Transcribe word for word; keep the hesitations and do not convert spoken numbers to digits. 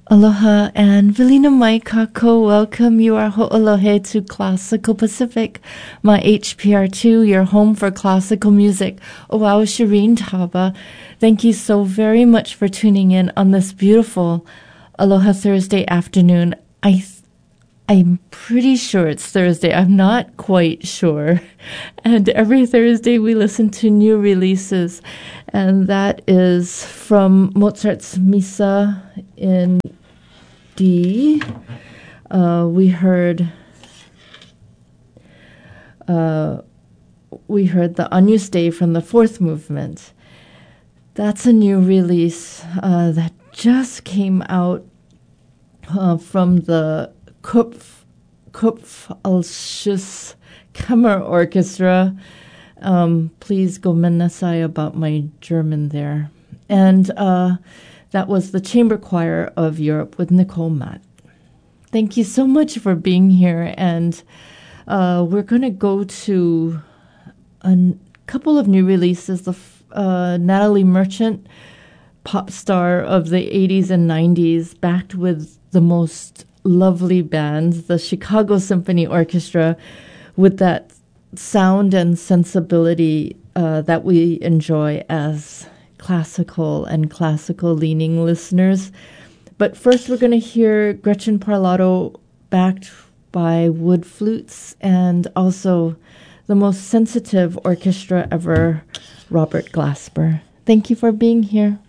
Aloha and Velina mai kako. Welcome. You are ho'olohe to Classical Pacific, my H P R two, your home for classical music. Oh, wow, Shireen Taba. Thank you so very much for tuning in on this beautiful Aloha Thursday afternoon. I th- I'm pretty sure it's Thursday. I'm not quite sure. And every Thursday we listen to new releases. And that is from Mozart's Missa in D. Uh, we heard uh, we heard the Agnus Dei from the fourth movement. That's a new release uh, that just came out uh, from the Kupf, Kupf Alschuss Kammer Orchestra. Um, please go menasai about my German there. And uh, that was the Chamber Choir of Europe with Nicole Matt. Thank you so much for being here. And uh, we're going to go to a n- couple of new releases. The uh, Natalie Merchant, pop star of the eighties and nineties, backed with the most lovely bands, the Chicago Symphony Orchestra, with that sound and sensibility uh, that we enjoy as classical and classical leaning listeners. But first we're going to hear Gretchen Parlato backed by wood flutes and also the most sensitive orchestra ever, Robert Glasper. Thank you for being here.